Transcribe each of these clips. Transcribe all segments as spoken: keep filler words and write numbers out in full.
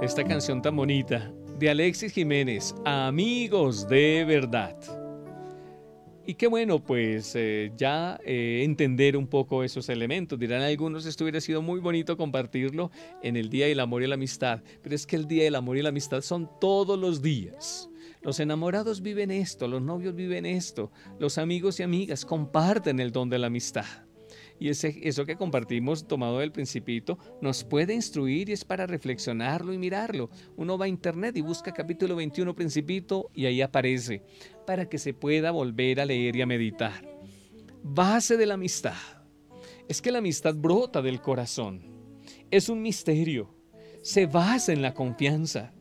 esta canción tan bonita de Alexis Jiménez, Amigos de Verdad. Y qué bueno, pues eh, ya eh, entender un poco esos elementos. Dirán algunos, esto hubiera sido muy bonito compartirlo en el Día del Amor y la Amistad, pero es que el Día del Amor y la Amistad son todos los días. Los enamorados viven esto, los novios viven esto, los amigos y amigas comparten el don de la amistad. Y ese, eso que compartimos, tomado del Principito, nos puede instruir y es para reflexionarlo y mirarlo. Uno va a internet y busca capítulo veintiuno Principito y ahí aparece, para que se pueda volver a leer y a meditar. Base de la amistad. Es que la amistad brota del corazón. Es un misterio. Se basa en la confianza.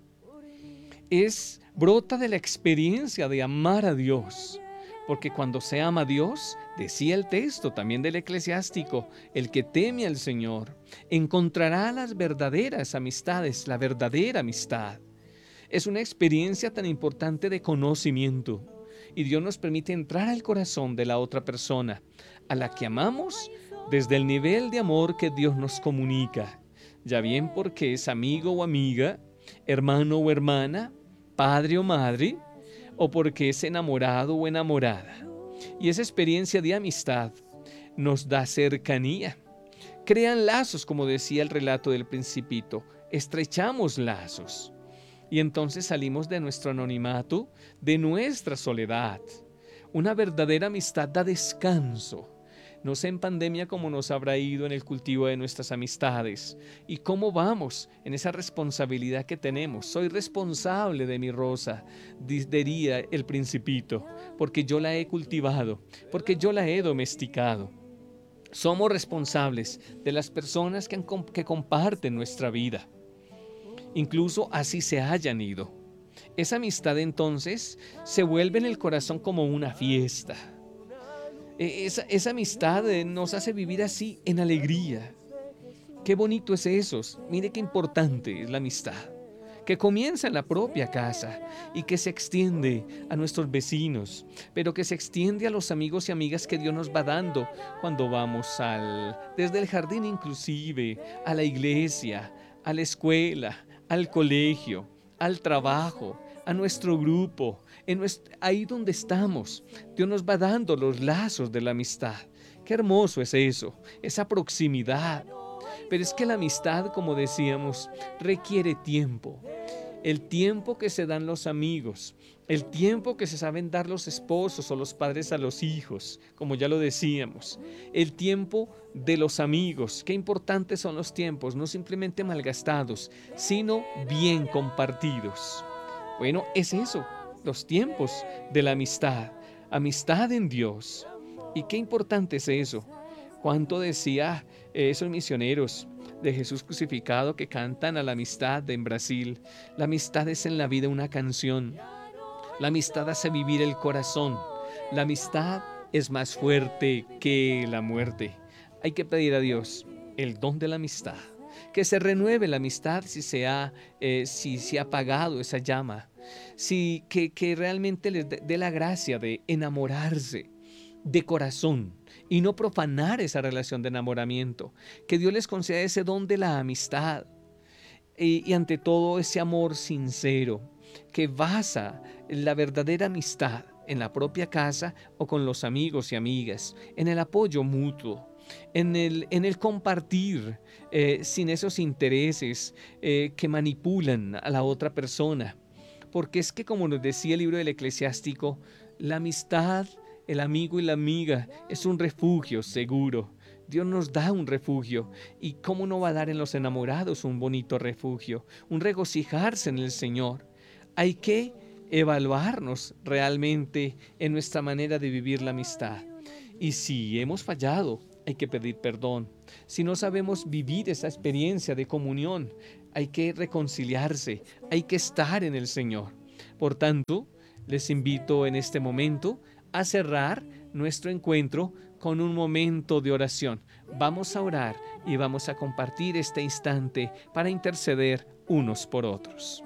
Es, brota de la experiencia de amar a Dios. Porque cuando se ama a Dios, decía el texto también del Eclesiástico, el que teme al Señor encontrará las verdaderas amistades, la verdadera amistad. Es una experiencia tan importante de conocimiento y Dios nos permite entrar al corazón de la otra persona, a la que amamos desde el nivel de amor que Dios nos comunica, ya bien porque es amigo o amiga, hermano o hermana, padre o madre, o porque es enamorado o enamorada. Y esa experiencia de amistad nos da cercanía. Crean lazos, como decía el relato del Principito, estrechamos lazos. Y entonces salimos de nuestro anonimato, de nuestra soledad. Una verdadera amistad da descanso. No sé en pandemia cómo nos habrá ido en el cultivo de nuestras amistades y cómo vamos en esa responsabilidad que tenemos. Soy responsable de mi rosa, diría el Principito, porque yo la he cultivado, porque yo la he domesticado. Somos responsables de las personas que, han, que comparten nuestra vida, incluso así se hayan ido. Esa amistad entonces se vuelve en el corazón como una fiesta. Esa, esa amistad nos hace vivir así en alegría. Qué bonito es eso. Mire qué importante es la amistad, que comienza en la propia casa y que se extiende a nuestros vecinos, pero que se extiende a los amigos y amigas que Dios nos va dando cuando vamos al, desde el jardín inclusive, a la iglesia, a la escuela, al colegio, al trabajo, a nuestro grupo, en nuestro, ahí donde estamos. Dios nos va dando los lazos de la amistad. Qué hermoso es eso, esa proximidad. Pero es que la amistad, como decíamos, requiere tiempo. El tiempo que se dan los amigos, el tiempo que se saben dar los esposos o los padres a los hijos, como ya lo decíamos, el tiempo de los amigos. Qué importantes son los tiempos, no simplemente malgastados, sino bien compartidos. Bueno, es eso, los tiempos de la amistad, amistad en Dios. Y qué importante es eso. Cuánto decía esos misioneros de Jesús crucificado que cantan a la amistad en Brasil. La amistad es en la vida una canción. La amistad hace vivir el corazón. La amistad es más fuerte que la muerte. Hay que pedir a Dios el don de la amistad. Que se renueve la amistad si se ha, eh, si se ha apagado esa llama. Si, que, que realmente les dé la gracia de enamorarse de corazón y no profanar esa relación de enamoramiento. Que Dios les conceda ese don de la amistad y, y ante todo ese amor sincero que basa la verdadera amistad en la propia casa o con los amigos y amigas, en el apoyo mutuo, en el, en el compartir eh, sin esos intereses eh, que manipulan a la otra persona. Porque es que, como nos decía el libro del Eclesiástico, la amistad, el amigo y la amiga es un refugio seguro. Dios nos da un refugio. ¿Y cómo no va a dar en los enamorados un bonito refugio? Un regocijarse en el Señor. Hay que evaluarnos realmente en nuestra manera de vivir la amistad. Y si hemos fallado, hay que pedir perdón. Si no sabemos vivir esa experiencia de comunión, hay que reconciliarse, hay que estar en el Señor. Por tanto, les invito en este momento a cerrar nuestro encuentro con un momento de oración. Vamos a orar y vamos a compartir este instante para interceder unos por otros.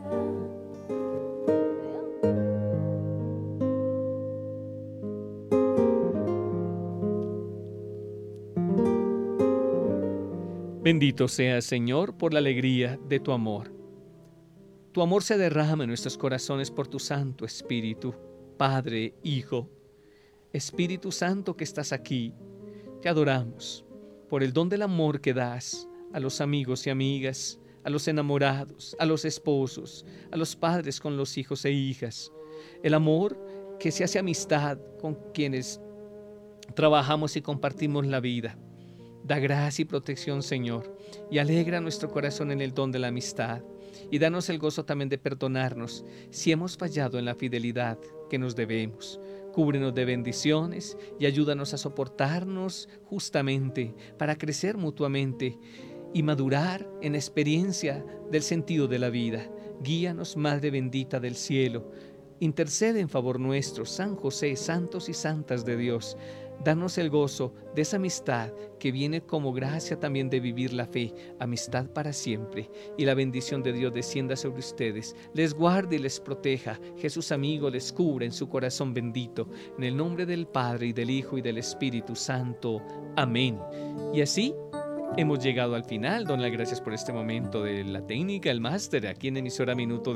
Bendito seas, Señor, por la alegría de tu amor. Tu amor se derrama en nuestros corazones por tu Santo Espíritu, Padre, Hijo. Espíritu Santo que estás aquí, te adoramos por el don del amor que das a los amigos y amigas, a los enamorados, a los esposos, a los padres con los hijos e hijas. El amor que se hace amistad con quienes trabajamos y compartimos la vida. Da gracia y protección, Señor, y alegra nuestro corazón en el don de la amistad. Y danos el gozo también de perdonarnos si hemos fallado en la fidelidad que nos debemos. Cúbrenos de bendiciones y ayúdanos a soportarnos justamente para crecer mutuamente y madurar en experiencia del sentido de la vida. Guíanos, Madre bendita del cielo. Intercede en favor nuestro, San José, santos y santas de Dios. Danos el gozo de esa amistad que viene como gracia también de vivir la fe, amistad para siempre. Y la bendición de Dios descienda sobre ustedes, les guarde y les proteja. Jesús amigo les cubre en su corazón bendito. En el nombre del Padre y del Hijo y del Espíritu Santo. Amén. Y así hemos llegado al final. Doy las gracias por este momento de la técnica, el máster, aquí en Emisora Minuto